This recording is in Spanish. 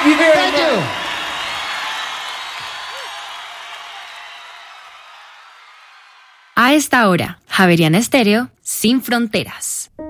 you very Thank much. you. A esta hora, Javeriana Estéreo, sin fronteras.